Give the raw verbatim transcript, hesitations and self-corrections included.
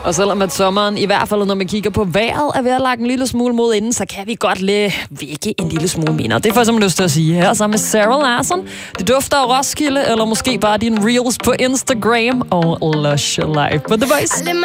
Og selvom at sommeren, i hvert fald når man kigger på vejret, er ved at lage en lille smule mod inden, så kan vi godt lade vække en lille smule minder. Det får jeg simpelthen lyst til at sige her sammen med Sarah Larsson. Det dufter af Roskilde, eller måske bare dine reels på Instagram og Lush Life på The Voice.